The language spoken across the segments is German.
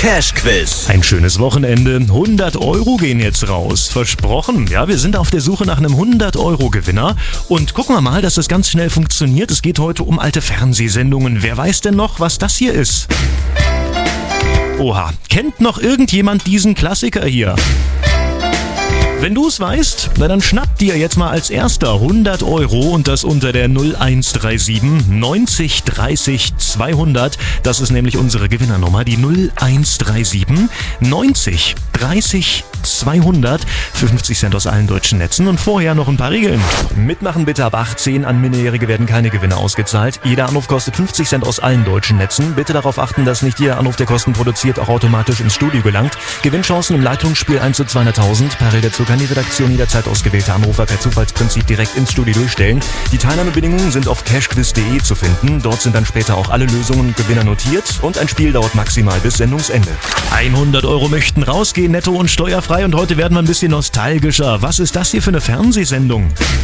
Cash Quiz. Ein schönes Wochenende. 100 Euro gehen jetzt raus. Versprochen. Ja, wir sind auf der Suche nach einem 100-Euro-Gewinner. Und gucken wir mal, dass das ganz schnell funktioniert. Es geht heute um alte Fernsehsendungen. Wer weiß denn noch, was das hier ist? Oha, kennt noch irgendjemand diesen Klassiker hier? Wenn du es weißt, na dann schnapp dir jetzt mal als erster 100 Euro und das unter der 0137 90 30 200. Das ist nämlich unsere Gewinnernummer, die 0137 90 30 200 für 50 Cent aus allen deutschen Netzen. Und vorher noch ein paar Regeln. Mitmachen bitte ab 18, an Minderjährige werden keine Gewinne ausgezahlt. Jeder Anruf kostet 50 Cent aus allen deutschen Netzen. Bitte darauf achten, dass nicht jeder Anruf, der Kosten produziert, auch automatisch ins Studio gelangt. Gewinnchancen im Leitungsspiel 1 zu 200.000. Parallel dazu kann die Redaktion jederzeit ausgewählte Anrufer per Zufallsprinzip direkt ins Studio durchstellen. Die Teilnahmebedingungen sind auf cashquiz.de zu finden. Dort sind dann später auch alle Lösungen und Gewinner notiert. Und ein Spiel dauert maximal bis Sendungsende. 100 Euro möchten rausgehen, netto und steuerfrei. Und heute werden wir ein bisschen nostalgischer. Was ist das hier für eine Fernsehsendung?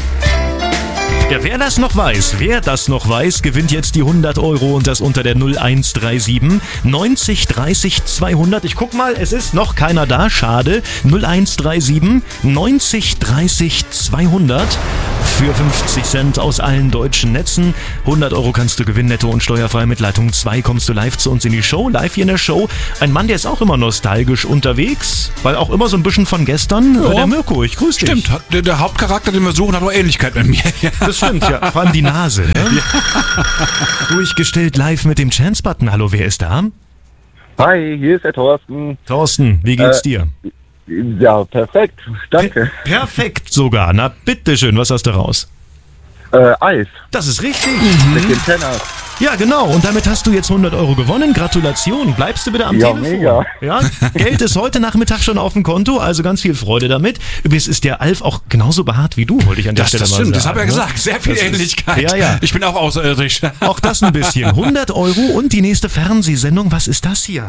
Ja, wer das noch weiß, gewinnt jetzt die 100 Euro und das unter der 0137 90 30 200. Ich guck mal, es ist noch keiner da, schade. 0137 90 30 200 für 50 Cent aus allen deutschen Netzen. 100 Euro kannst du gewinnen, netto und steuerfrei. Mit Leitung 2 kommst du live zu uns in die Show. Live hier in der Show. Ein Mann, der ist auch immer nostalgisch unterwegs, weil auch immer so ein bisschen von gestern. Ja. Der Mirko, ich grüße dich. Stimmt, der Hauptcharakter, den wir suchen, hat auch Ähnlichkeit mit mir. Ja. Das stimmt, ja. Vor allem die Nase, ne? Ja. Durchgestellt live mit dem Chance-Button. Hallo, wer ist da? Hi, hier ist der Thorsten. Thorsten, wie geht's dir? Ja, perfekt. Danke. Perfekt sogar. Na, bitteschön, was hast du raus? Eis. Das ist richtig. Mit dem Tenner. Ja, genau. Und damit hast du jetzt 100 Euro gewonnen. Gratulation. Bleibst du bitte am Telefon? Mega. Ja, Geld ist heute Nachmittag schon auf dem Konto, also ganz viel Freude damit. Übrigens ist der Alf auch genauso behaart wie du, wollte ich an der Stelle mal sagen. Das habe ich ja gesagt. Sehr viel Ähnlichkeit. Ja. Ich bin auch außerirdisch. Auch das ein bisschen. 100 Euro und die nächste Fernsehsendung. Was ist das hier?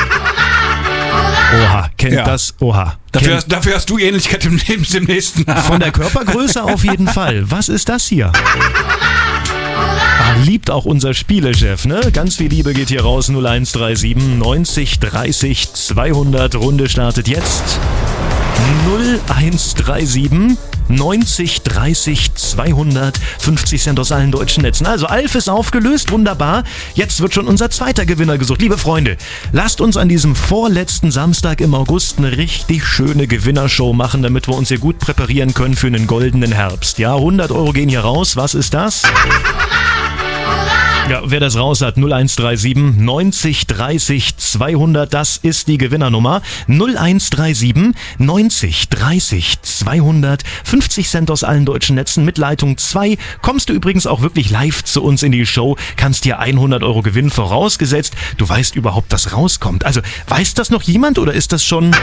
Oha, kennt das? Oha. Dafür hast du Ähnlichkeit im nächsten. Von der Körpergröße auf jeden Fall. Was ist das hier? Liebt auch unser Spielechef, ne? Ganz viel Liebe geht hier raus. 0137 90 30 200. Runde startet jetzt. 0137 90 30 200. 50 Cent aus allen deutschen Netzen. Also Alf ist aufgelöst, wunderbar. Jetzt wird schon unser zweiter Gewinner gesucht. Liebe Freunde, lasst uns an diesem vorletzten Samstag im August eine richtig schöne Gewinnershow machen, damit wir uns hier gut präparieren können für einen goldenen Herbst. Ja, 100 Euro gehen hier raus. Was ist das? Ja, wer das raus hat, 0137 90 30 200, das ist die Gewinnernummer. 0137 90 30 200, 50 Cent aus allen deutschen Netzen mit Leitung 2. Kommst du übrigens auch wirklich live zu uns in die Show, kannst dir 100 Euro gewinnen, vorausgesetzt, du weißt überhaupt, was rauskommt. Also, weiß das noch jemand oder ist das schon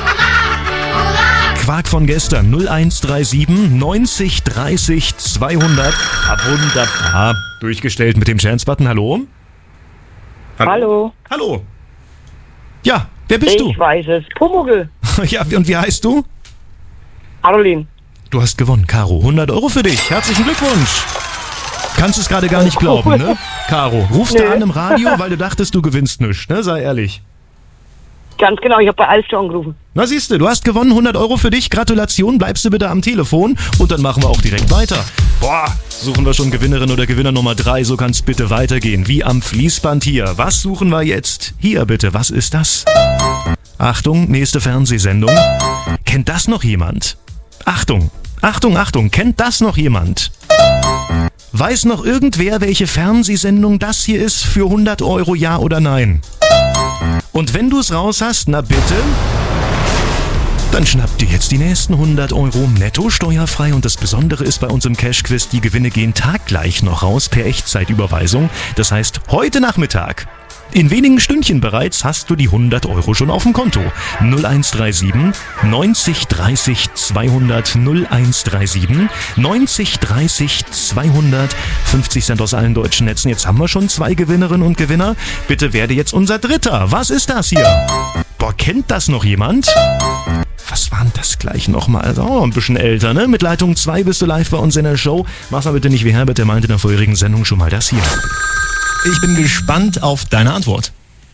Quark von gestern? 0137 90 30 200. Wunderbar. Durchgestellt mit dem Chance-Button. Hallo? Hallo. Hallo. Ja, wer bist du? Ich weiß es. Pumuckl. Ja, und wie heißt du? Caroline. Du hast gewonnen, Caro. 100 Euro für dich. Herzlichen Glückwunsch. Kannst es gerade gar nicht glauben, ne? Caro, rufst du an im Radio, weil du dachtest, du gewinnst nichts, ne? Sei ehrlich. Ganz genau, ich habe bei Alf schon angerufen. Na siehst du hast gewonnen, 100 Euro für dich. Gratulation, bleibst du bitte am Telefon und dann machen wir auch direkt weiter. Boah, suchen wir schon Gewinnerin oder Gewinner Nummer 3, so kann's bitte weitergehen. Wie am Fließband hier. Was suchen wir jetzt? Hier bitte, was ist das? Achtung, nächste Fernsehsendung. Kennt das noch jemand? Achtung, Achtung, Achtung, kennt das noch jemand? Weiß noch irgendwer, welche Fernsehsendung das hier ist für 100 Euro, ja oder nein? Und wenn du es raus hast, na bitte, dann schnapp dir jetzt die nächsten 100 Euro netto steuerfrei. Und das Besondere ist bei uns im Cash-Quiz, die Gewinne gehen taggleich noch raus per Echtzeitüberweisung. Das heißt, heute Nachmittag, in wenigen Stündchen bereits, hast du die 100 Euro schon auf dem Konto. 0137 90 30 200 0137 90 30 200 50 Cent aus allen deutschen Netzen. Jetzt haben wir schon 2 Gewinnerinnen und Gewinner. Bitte werde jetzt unser dritter. Was ist das hier? Boah, kennt das noch jemand? Was war denn das gleich nochmal? Also, ein bisschen älter, ne? Mit Leitung 2 bist du live bei uns in der Show. Mach's mal bitte nicht wie Herbert, der meinte in der vorherigen Sendung schon mal das hier. Ich bin gespannt auf deine Antwort.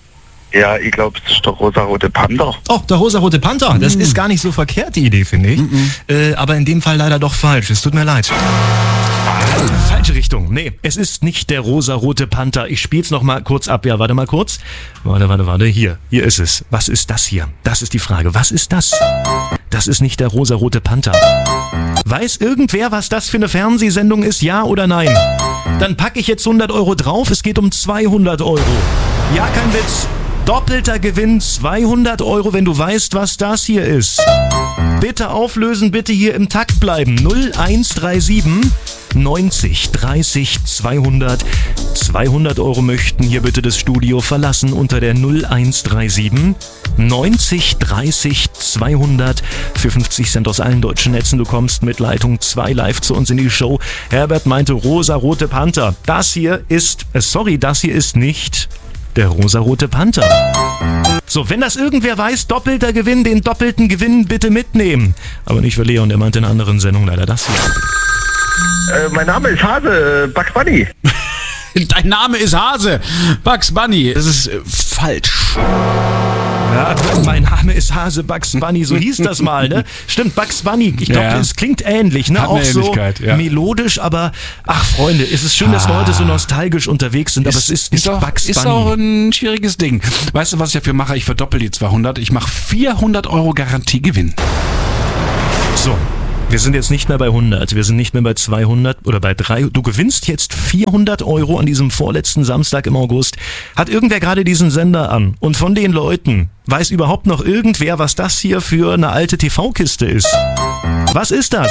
Ja, ich glaube, es ist der rosarote Panther. Oh, der rosarote Panther. Das ist gar nicht so verkehrt, die Idee, finde ich. Aber in dem Fall leider doch falsch. Es tut mir leid. Falsche Richtung. Nee, es ist nicht der rosarote Panther. Ich spiel's noch mal kurz ab. Ja, warte mal kurz. Warte. Hier ist es. Was ist das hier? Das ist die Frage. Was ist das? Das ist nicht der rosarote Panther. Weiß irgendwer, was das für eine Fernsehsendung ist? Ja oder nein? Dann packe ich jetzt 100 Euro drauf. Es geht um 200 Euro. Ja, kein Witz. Doppelter Gewinn, 200 Euro, wenn du weißt, was das hier ist. Bitte auflösen, bitte hier im Takt bleiben. 0137 90 30 200. 200 Euro möchten hier bitte das Studio verlassen unter der 0137 90 30 200. Für 50 Cent aus allen deutschen Netzen. Du kommst mit Leitung 2 live zu uns in die Show. Herbert meinte rosarote Panther. Das hier ist nicht der rosarote Panther. So, wenn das irgendwer weiß, doppelter Gewinn, den doppelten Gewinn bitte mitnehmen. Aber nicht für Leon, der meinte in einer anderen Sendung leider das hier. Mein Name ist Hase, Bugs Bunny. Dein Name ist Hase, Bugs Bunny. Das ist falsch. Ja, mein Name ist Hase, Bugs Bunny, so hieß das mal, ne? Stimmt, Bugs Bunny, ich glaube, es klingt ähnlich, ne? Hat eine auch so Ähnlichkeit, ja. Melodisch, aber, ach Freunde, es ist schön, dass wir heute so nostalgisch unterwegs sind, aber es ist nicht Bugs Bunny. Ist auch ein schwieriges Ding. Weißt du, was ich dafür mache? Ich verdoppel die 200. Ich mache 400 Euro Garantiegewinn. So. Wir sind jetzt nicht mehr bei 100, wir sind nicht mehr bei 200 oder bei 3. Du gewinnst jetzt 400 Euro an diesem vorletzten Samstag im August. Hat irgendwer gerade diesen Sender an? Und von den Leuten weiß überhaupt noch irgendwer, was das hier für eine alte TV-Kiste ist? Was ist das?